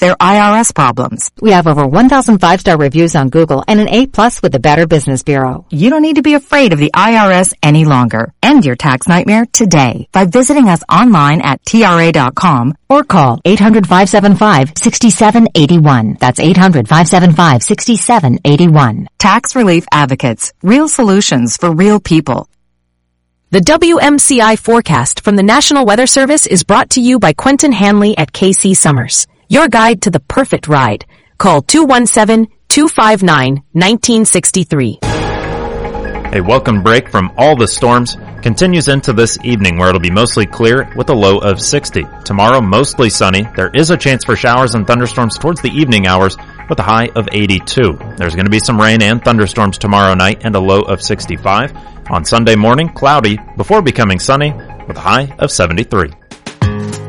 their IRS problems. We have over 1,000 5-star reviews on Google and an A+ with the Better Business Bureau. You don't need to be afraid of the IRS any longer. End your tax nightmare today by visiting us online at TRA.com or call 800-575-6781. That's 800-575-6781. Tax Relief Advocates. Real solutions for real people. The WMCI forecast from the National Weather Service is brought to you by Quentin Hanley at KC Summers, your guide to the perfect ride. Call 217-259-1963. A welcome break from all the storms continues into this evening, where it'll be mostly clear with a low of 60. Tomorrow, mostly sunny. There is a chance for showers and thunderstorms towards the evening hours with a high of 82. There's going to be some rain and thunderstorms tomorrow night and a low of 65. On Sunday morning, cloudy before becoming sunny with a high of 73.